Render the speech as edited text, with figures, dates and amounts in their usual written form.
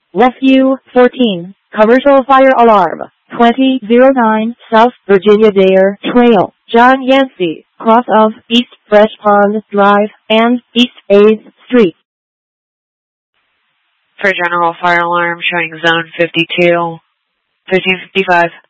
Rescue 14, commercial fire alarm, 2009 South Virginia Dare Trail, John Yancey, cross of East Fresh Pond Drive and East 8th Street. For general fire alarm, showing zone 52, 1555.